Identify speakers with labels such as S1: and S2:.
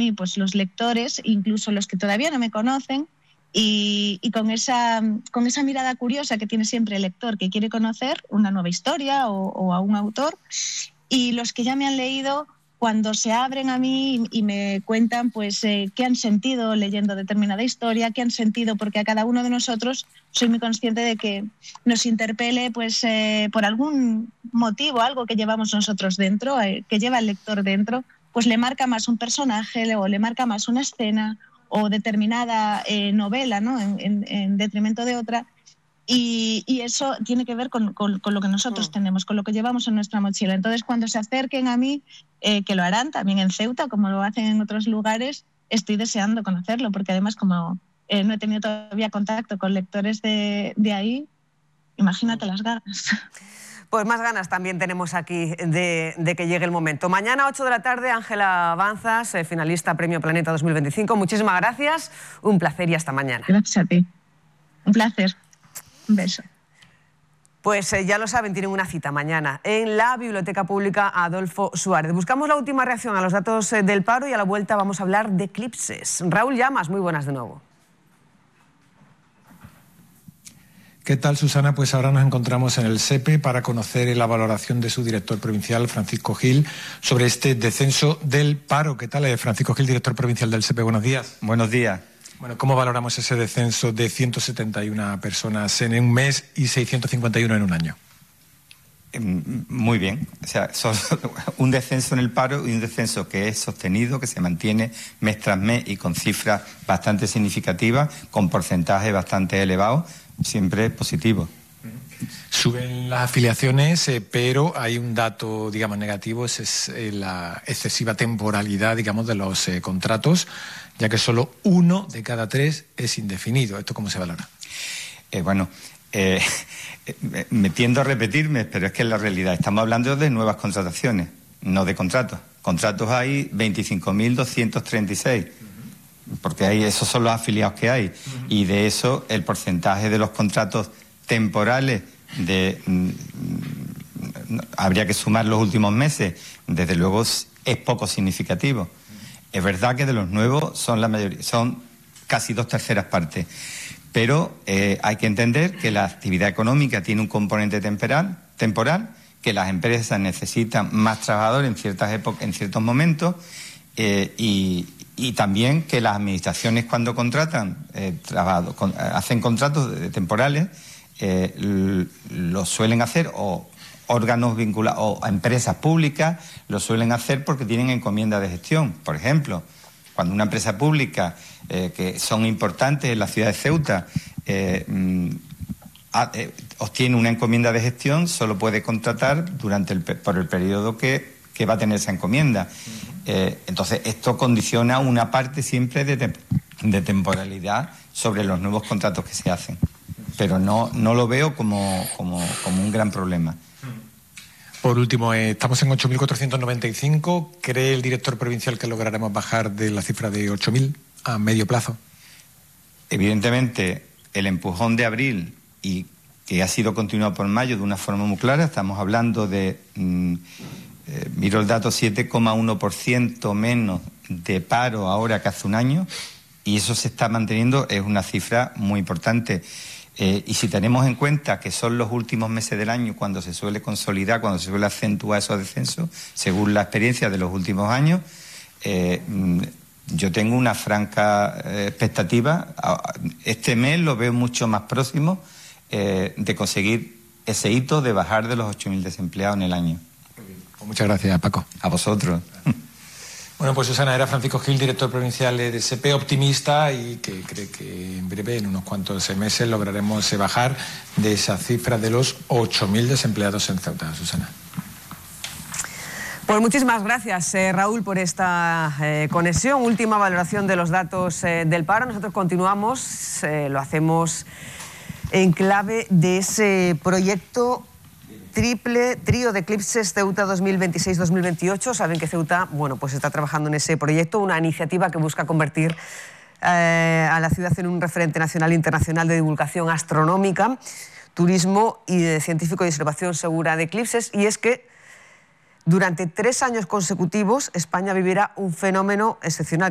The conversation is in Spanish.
S1: mí pues los lectores, incluso los que todavía no me conocen, y con esa mirada curiosa que tiene siempre el lector, que quiere conocer una nueva historia o a un autor, y los que ya me han leído, cuando se abren a mí y me cuentan pues qué han sentido leyendo determinada historia, qué han sentido, porque a cada uno de nosotros soy muy consciente de que nos interpele pues por algún motivo, algo que llevamos nosotros dentro, que lleva el lector dentro, pues le marca más un personaje o le marca más una escena o determinada novela, ¿no? en detrimento de otra. Y eso tiene que ver con lo que nosotros tenemos, con lo que llevamos en nuestra mochila. Entonces, cuando se acerquen a mí, que lo harán también en Ceuta, como lo hacen en otros lugares, estoy deseando conocerlo, porque además, como no he tenido todavía contacto con lectores de ahí, imagínate las ganas.
S2: Pues más ganas también tenemos aquí de que llegue el momento. Mañana, 8 de la tarde, Ángela Banzas, finalista Premio Planeta 2025. Muchísimas gracias, un placer y hasta mañana.
S1: Gracias a ti. Un placer. Un beso.
S2: Pues ya lo saben, tienen una cita mañana en la Biblioteca Pública Adolfo Suárez. Buscamos la última reacción a los datos del paro y a la vuelta vamos a hablar de eclipses. Raúl Llamas, muy buenas de nuevo.
S3: ¿Qué tal, Susana? Pues ahora nos encontramos en el SEPE para conocer la valoración de su director provincial, Francisco Gil, sobre este descenso del paro. ¿Qué tal, Francisco Gil, director provincial del SEPE? Buenos días.
S4: Buenos días.
S3: Bueno, ¿cómo valoramos ese descenso de 171 personas en un mes y 651 en un año?
S4: Muy bien. O sea, un descenso en el paro y un descenso que es sostenido, que se mantiene mes tras mes y con cifras bastante significativas, con porcentajes bastante elevados, siempre positivo.
S3: Suben las afiliaciones, pero hay un dato, digamos, negativo, es la excesiva temporalidad, digamos, de los contratos, ya que solo 1 de cada 3 es indefinido. ¿Esto cómo se valora?
S4: Me tiendo a repetirme, pero es que es la realidad. Estamos hablando de nuevas contrataciones, no de contratos. Contratos hay 25.236, porque esos son los afiliados que hay. Y de eso, el porcentaje de los contratos temporales habría que sumar los últimos meses, desde luego es poco significativo. Es verdad que de los nuevos son la mayoría, son casi 2/3 partes, pero hay que entender que la actividad económica tiene un componente temporal, que las empresas necesitan más trabajadores en ciertas épocas, en ciertos momentos, y también que las administraciones, cuando contratan hacen contratos temporales, lo suelen hacer, o órganos vinculados o a empresas públicas lo suelen hacer porque tienen encomienda de gestión. Por ejemplo, cuando una empresa pública, que son importantes en la ciudad de Ceuta, obtiene una encomienda de gestión, solo puede contratar por el periodo que va a tener esa encomienda. Entonces, esto condiciona una parte siempre de temporalidad sobre los nuevos contratos que se hacen. Pero no lo veo como un gran problema.
S3: Por último, estamos en 8.495. ¿Cree el director provincial que lograremos bajar de la cifra de 8.000 a medio plazo?
S4: Evidentemente, el empujón de abril y que ha sido continuado por mayo de una forma muy clara, estamos hablando de, miro el dato, 7,1% menos de paro ahora que hace un año, y eso se está manteniendo, es una cifra muy importante. Y si tenemos en cuenta que son los últimos meses del año cuando se suele consolidar, cuando se suele acentuar esos descensos, según la experiencia de los últimos años, yo tengo una franca expectativa. Este mes lo veo mucho más próximo de conseguir ese hito de bajar de los 8.000 desempleados en el año.
S3: Pues muchas gracias, Paco.
S4: A vosotros.
S3: Bueno, pues Susana, era Francisco Gil, director provincial de SEPE, optimista y que cree que en breve, en unos cuantos meses, lograremos bajar de esa cifra de los 8.000 desempleados en Ceuta. Susana.
S2: Pues muchísimas gracias, Raúl, por esta conexión. Última valoración de los datos del paro. Nosotros continuamos, lo hacemos en clave de ese proyecto trío de eclipses Ceuta 2026-2028. Saben que Ceuta, pues está trabajando en ese proyecto, una iniciativa que busca convertir a la ciudad en un referente nacional e internacional de divulgación astronómica, turismo y científico y observación segura de eclipses. Y es que durante 3 años consecutivos España vivirá un fenómeno excepcional